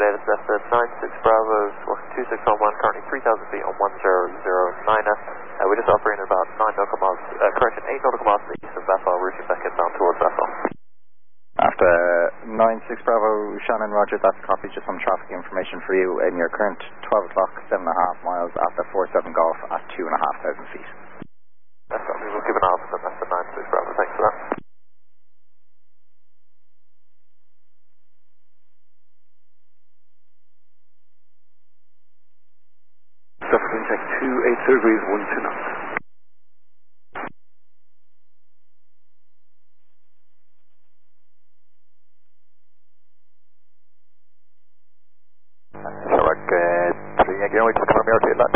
United Delta 96 Bravo, 2611, currently 3,000 feet on 1009. We're just operating about 9 nautical miles, correction, 8 nautical miles to the east of Bethel, routing back inbound towards Bethel. After 96 Bravo, Shannon, roger, that's a copy, just some traffic information for you in your current 12 o'clock, 7.5 miles after 47 Golf at 2,500 feet. That's something we'll keep an eye on for that's the 96 Bravo, thanks for that. Subsequent check 280 degrees, 12 knots. Shark 3 again, we just confirm your tail